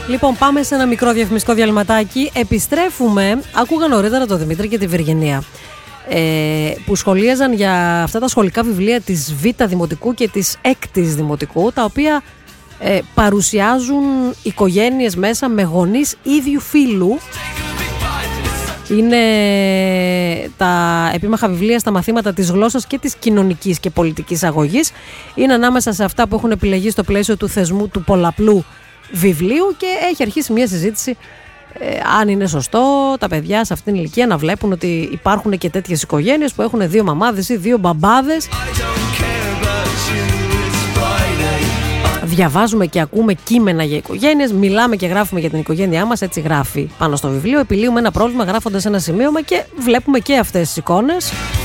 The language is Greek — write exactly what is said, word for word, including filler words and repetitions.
Λοιπόν, πάμε σε ένα μικρό διαφημιστικό διαλυματάκι. Επιστρέφουμε. Άκουγα νωρίτερα τον Δημήτρη και τη Βυργινία, ε, που σχολίαζαν για αυτά τα σχολικά βιβλία της Β' Δημοτικού και της Έκτης Δημοτικού, τα οποία ε, παρουσιάζουν οικογένειες μέσα με γονείς ίδιου φύλου. Είναι τα επίμαχα βιβλία στα μαθήματα της γλώσσας και της κοινωνικής και πολιτικής αγωγής. Είναι ανάμεσα σε αυτά που έχουν επιλεγεί στο πλαίσιο του θεσμού του πολλαπλού βιβλίου και έχει αρχίσει μια συζήτηση ε, αν είναι σωστό τα παιδιά σε αυτήν την ηλικία να βλέπουν ότι υπάρχουν και τέτοιες οικογένειες που έχουν δύο μαμάδες ή δύο μπαμπάδες. Διαβάζουμε και ακούμε κείμενα για οικογένειες, μιλάμε και γράφουμε για την οικογένειά μας, έτσι γράφει πάνω στο βιβλίο. Επιλύουμε ένα πρόβλημα γράφοντας ένα σημείωμα και βλέπουμε και αυτές τις εικόνες.